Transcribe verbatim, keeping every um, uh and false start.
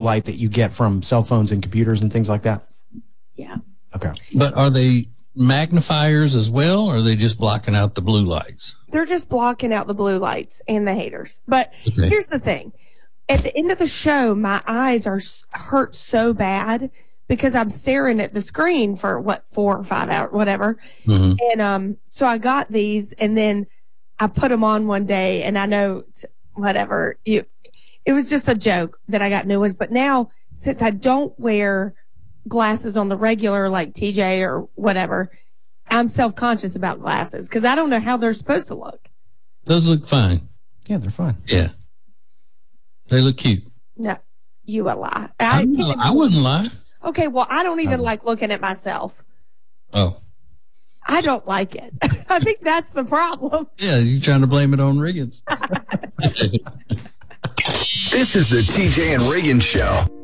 light that you get from cell phones and computers and things like that? Yeah. Okay. But are they magnifiers as well, or are they just blocking out the blue lights? They're just blocking out the blue lights and the haters. But Okay. here's the thing. At the end of the show, my eyes are hurt so bad because I'm staring at the screen for what, four or five hours, whatever. Mm-hmm. And um, so I got these, and then I put them on one day, and I know whatever you, it was just a joke that I got new ones. But now, since I don't wear glasses on the regular, like T J or whatever, I'm self-conscious about glasses because I don't know how they're supposed to look. Those look fine. Yeah, they're fine. Yeah. They look cute. No, you a lie. I, I, I wouldn't lie. Okay, well, I don't even Oh. like looking at myself. Oh. I don't like it. I think that's the problem. Yeah, you're trying to blame it on Riggins. This is the T J and Reagan Show.